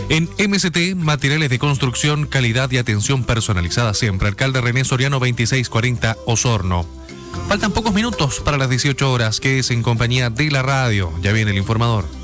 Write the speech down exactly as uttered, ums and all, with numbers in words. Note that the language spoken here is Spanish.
En M S T, materiales de construcción, calidad y atención personalizada siempre. Alcalde René Soriano veintiséis cuarenta, Osorno. Faltan pocos minutos para las dieciocho horas, que es en compañía de la radio. Ya viene el informador.